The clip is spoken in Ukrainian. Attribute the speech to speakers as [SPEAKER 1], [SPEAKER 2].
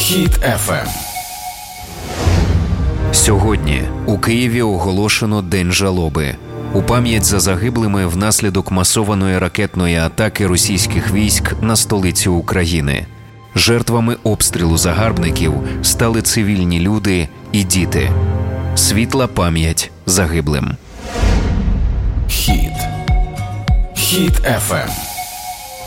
[SPEAKER 1] Хіт FM.
[SPEAKER 2] Сьогодні у Києві оголошено День жалоби. У пам'ять за загиблими внаслідок масованої ракетної атаки російських військ на столицю України. Жертвами обстрілу загарбників стали цивільні люди і діти. Світла пам'ять загиблим.
[SPEAKER 1] Хіт FM.